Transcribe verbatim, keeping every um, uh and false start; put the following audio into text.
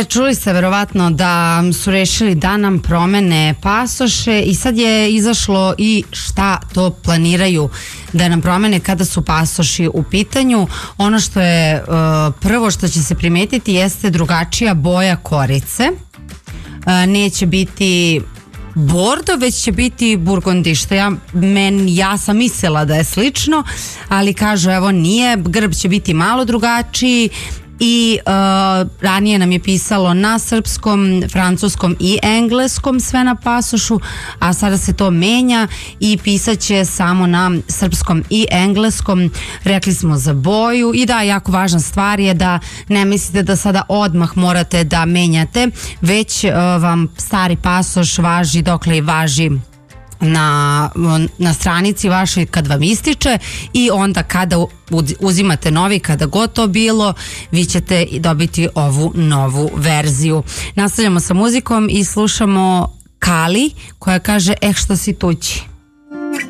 E, čuli ste verovatno da su rešili da nam promene pasoše i sad je izašlo i šta to planiraju da nam promene kada su pasoši u pitanju. Ono što je uh, prvo što će se primetiti jeste drugačija boja korice. Uh, neće biti bordo, već će biti burgundi, što ja, men, ja sam mislila da je slično, ali kažu evo nije, grb će biti malo drugačiji. I uh, ranije nam je pisalo na srpskom, francuskom i engleskom sve na pasošu, a sada se to menja i pisat će samo na srpskom i engleskom. Rekli smo za boju i da, jako važna stvar je da ne mislite da sada odmah morate da menjate, već uh, vam stari pasoš važi dokle i važi na, na stranici vašoj kad vam ističe i onda kada uzimate novi, kada god to bilo, vi ćete dobiti ovu novu verziju. Nastavljamo sa muzikom i slušamo Kali koja kaže eh što si tuđi.